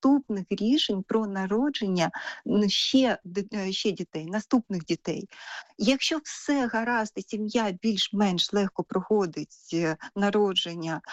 наступних рішень про народження ще дітей, наступних дітей. Якщо все гаразд і сім'я більш-менш легко проходить народження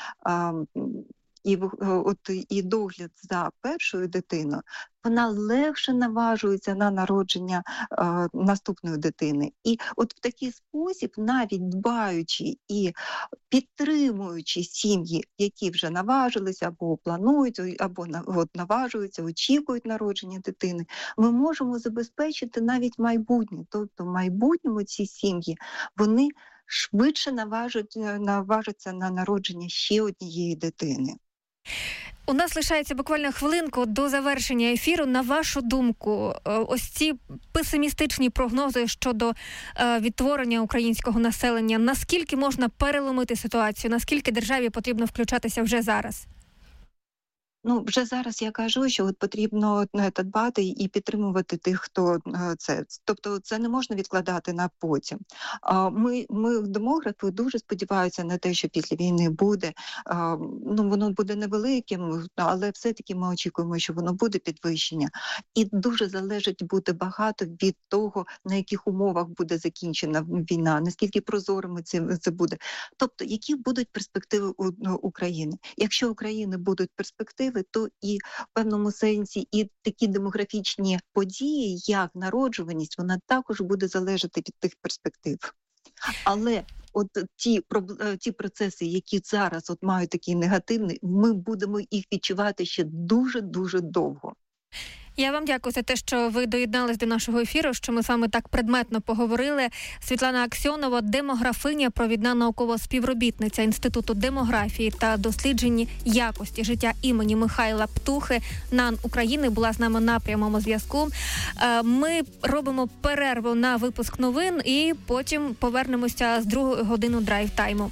і догляд за першою дитиною, вона легше наважується на народження наступної дитини. І от в такий спосіб, навіть дбаючи і підтримуючи сім'ї, які вже наважилися або планують, або наважуються, очікують народження дитини, ми можемо забезпечити навіть майбутнє. Тобто в майбутньому ці сім'ї, вони швидше наважаться на народження ще однієї дитини. У нас лишається буквально хвилинку до завершення ефіру. На вашу думку, ось ці песимістичні прогнози щодо відтворення українського населення, наскільки можна переломити ситуацію, наскільки державі потрібно включатися вже зараз? Вже зараз я кажу, що потрібно дбати і підтримувати тих, хто це. Тобто це не можна відкладати на потім. Ми демографи, дуже сподіваються на те, що після війни буде. Воно буде невеликим, але все-таки ми очікуємо, що воно буде підвищення. І дуже залежить буде багато від того, на яких умовах буде закінчена війна, наскільки прозорими це буде. Тобто, які будуть перспективи України. Якщо у України будуть перспективи, то і в певному сенсі і такі демографічні події, як народжуваність, вона також буде залежати від тих перспектив. Але ті процеси, які зараз мають такий негативний, ми будемо їх відчувати ще дуже-дуже довго. Я вам дякую за те, що ви доєднались до нашого ефіру, що ми з вами так предметно поговорили. Світлана Аксьонова, демографиня, провідна наукова співробітниця Інституту демографії та досліджень якості життя імені Михайла Птухи, НАН України, була з нами на прямому зв'язку. Ми робимо перерву на випуск новин і потім повернемося з другої години драйв-тайму.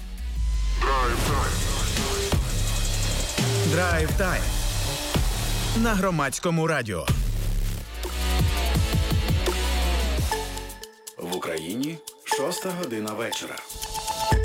Драйв-тайм на Громадському радіо. В Україні 6 година вечора.